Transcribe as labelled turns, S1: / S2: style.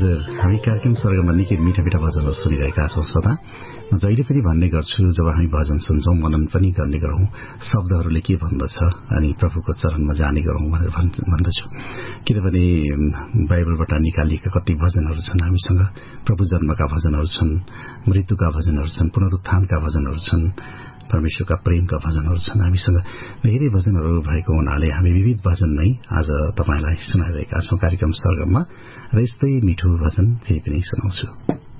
S1: हजुर, हामी कार्यक्रम सर्गमा निकै मिठा मिठा भजनहरू सुनिरहेका छौं श्रोता। म जहिले पनि भन्ने गर्छु, जब हामी भजन सुन्छौं मनन पनि गर्ने गरौं, शब्दहरूले के भन्दछ अनि प्रभुको चरणमा जाने गरौं भनेर भन्दछु। किनभने बाइबलबाट निकालिएका कति भजनहरू छन् हामीसँग। प्रभु जन्मका भजनहरू छन्, मृत्युका भजनहरू छन्, पुनरुत्थानका भजनहरू छन्, परमेश्वरका प्रेमका भजनहरू छन्। हामीसँग धेरै भजनहरू भएको हुनाले हामी विविध भजन नै आज तपाईलाई सुनाइरहेका छौं कार्यक्रम सर्गममा। र यस्तै मिठो भजन फेरि पनि सुनाउँछु।